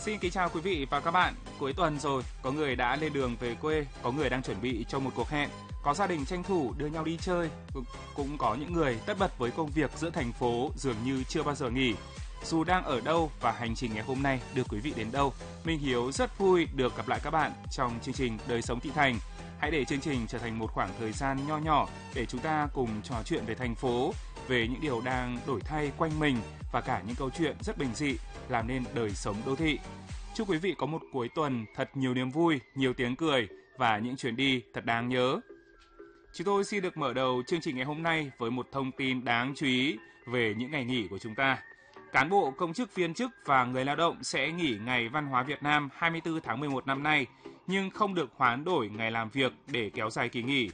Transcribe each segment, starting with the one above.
Xin kính chào quý vị và các bạn. Cuối tuần rồi, có người đã lên đường về quê, có người đang chuẩn bị cho một cuộc hẹn, có gia đình tranh thủ đưa nhau đi chơi, cũng có những người tất bật với công việc giữa thành phố dường như chưa bao giờ nghỉ. Dù đang ở đâu và hành trình ngày hôm nay đưa quý vị đến đâu, Minh Hiếu rất vui được gặp lại các bạn trong chương trình Đời sống thị thành. Hãy để chương trình trở thành một khoảng thời gian nho nhỏ để chúng ta cùng trò chuyện về thành phố, về những điều đang đổi thay quanh mình và cả những câu chuyện rất bình dị làm nên đời sống đô thị. Chúc quý vị có một cuối tuần thật nhiều niềm vui, nhiều tiếng cười và những chuyến đi thật đáng nhớ. Chúng tôi xin được mở đầu chương trình ngày hôm nay với một thông tin đáng chú ý về những ngày nghỉ của chúng ta. Cán bộ, công chức, viên chức và người lao động sẽ nghỉ Ngày Văn hóa Việt Nam 24 tháng 11 năm nay, nhưng không được hoán đổi ngày làm việc để kéo dài kỳ nghỉ.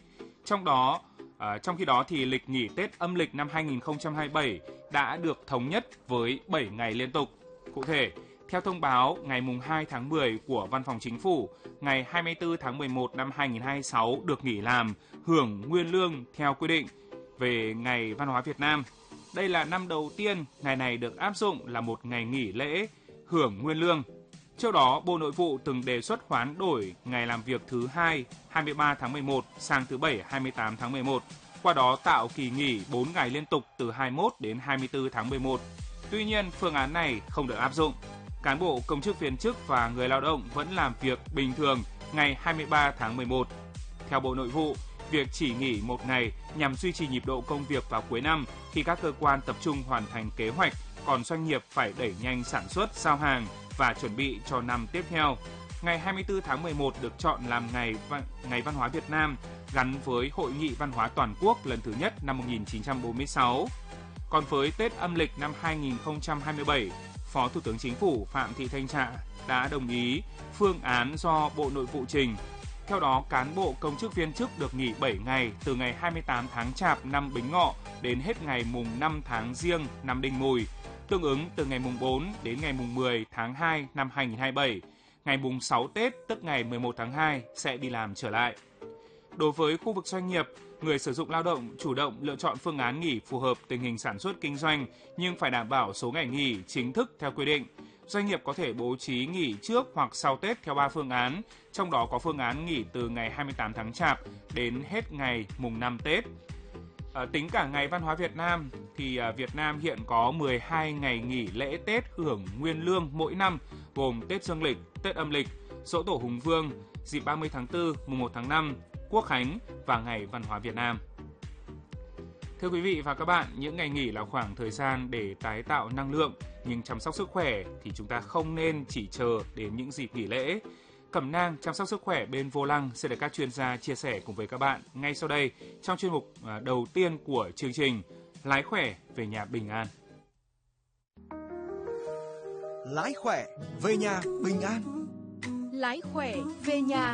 Trong khi đó thì lịch nghỉ Tết âm lịch năm 2027 đã được thống nhất với 7 ngày liên tục. Cụ thể, theo thông báo ngày 2 tháng 10 của Văn phòng Chính phủ, ngày 24 tháng 11 năm 2026 được nghỉ làm, hưởng nguyên lương theo quy định về Ngày Văn hóa Việt Nam. Đây là năm đầu tiên ngày này được áp dụng là một ngày nghỉ lễ, hưởng nguyên lương. Trước đó, Bộ Nội vụ từng đề xuất hoán đổi ngày làm việc thứ 2, 23 tháng 11 sang thứ 7, 28 tháng 11. Qua đó tạo kỳ nghỉ 4 ngày liên tục từ 21 đến 24 tháng 11. Tuy nhiên, phương án này không được áp dụng. Cán bộ, công chức, viên chức và người lao động vẫn làm việc bình thường ngày 23 tháng 11. Theo Bộ Nội vụ, việc chỉ nghỉ một ngày nhằm duy trì nhịp độ công việc vào cuối năm khi các cơ quan tập trung hoàn thành kế hoạch, còn doanh nghiệp phải đẩy nhanh sản xuất, giao hàng và chuẩn bị cho năm tiếp theo. Ngày 24 tháng 11 được chọn làm Ngày Văn hóa Việt Nam gắn với Hội nghị Văn hóa Toàn quốc lần thứ nhất năm 1946. Còn với Tết âm lịch năm 2027, Phó Thủ tướng Chính phủ Phạm Thị Thanh Trà đã đồng ý phương án do Bộ Nội vụ trình. Theo đó, cán bộ, công chức, viên chức được nghỉ 7 ngày từ ngày 28 tháng Chạp năm Bính Ngọ đến hết ngày mùng 5 tháng Giêng năm Đinh Mùi, tương ứng từ ngày mùng 4 đến ngày mùng 10 tháng 2 năm 2027. Ngày mùng 6 Tết, tức ngày 11 tháng 2, sẽ đi làm trở lại. Đối với khu vực doanh nghiệp, người sử dụng lao động chủ động lựa chọn phương án nghỉ phù hợp tình hình sản xuất kinh doanh nhưng phải đảm bảo số ngày nghỉ chính thức theo quy định. Doanh nghiệp có thể bố trí nghỉ trước hoặc sau Tết theo 3 phương án, trong đó có phương án nghỉ từ ngày 28 tháng Chạp đến hết ngày mùng 5 Tết. Tính cả Ngày Văn hóa Việt Nam thì Việt Nam hiện có 12 ngày nghỉ lễ Tết hưởng nguyên lương mỗi năm, gồm Tết Dương lịch, Tết âm lịch, Giỗ Tổ Hùng Vương, dịp 30 tháng 4, mùng 1 tháng 5, Quốc khánh và Ngày Văn hóa Việt Nam. Thưa quý vị và các bạn, những ngày nghỉ là khoảng thời gian để tái tạo năng lượng, nhưng chăm sóc sức khỏe thì chúng ta không nên chỉ chờ đến những dịp nghỉ lễ. Cẩm nang chăm sóc sức khỏe bên vô lăng sẽ được các chuyên gia chia sẻ cùng với các bạn ngay sau đây trong chuyên mục đầu tiên của chương trình Lái khỏe về nhà bình an. Lái khỏe về nhà bình an. Lái khỏe về nhà